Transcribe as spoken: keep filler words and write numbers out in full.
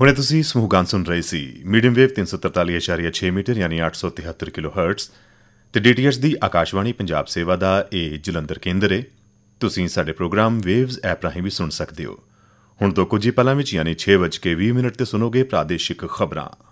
ਹੁਣੇ ਤੁਸੀਂ ਸਮੂਹ ਗਾਨ ਸੁਣ ਰਹੇ ਸੀ ਮੀਡੀਅਮ ਵੇਵ ਤਿੰਨ ਸੌ ਤਰਤਾਲੀ ਇਸ਼ਾਰੀਆ ਛੇ ਮੀਟਰ ਯਾਨੀ ਅੱਠ ਸੌ ਤਿਹੱਤਰ ਕਿਲੋ ਹਰਟਜ਼ ਤੇ ਡੀਟੀਐਚ ਦੀ ਆਕਾਸ਼ਵਾਣੀ ਪੰਜਾਬ ਸੇਵਾ ਦਾ ਇਹ ਜਲੰਧਰ ਕੇਂਦਰ ਹੈ। ਤੁਸੀਂ ਸਾਡੇ ਪ੍ਰੋਗਰਾਮ ਵੇਵਜ਼ ਐਪ ਰਾਹੀਂ ਵੀ ਸੁਣ ਸਕਦੇ ਹੋ। ਹੁਣ ਤੋਂ ਕੁਝ ਹੀ ਪਲਾਂ ਵਿੱਚ ਯਾਨੀ ਛੇ ਵੱਜ ਕੇ ਵੀਹ ਮਿੰਟ ਤੇ ਸੁਣੋਗੇ ਪ੍ਰਾਦੇਸ਼ਿਕ ਖਬਰਾਂ।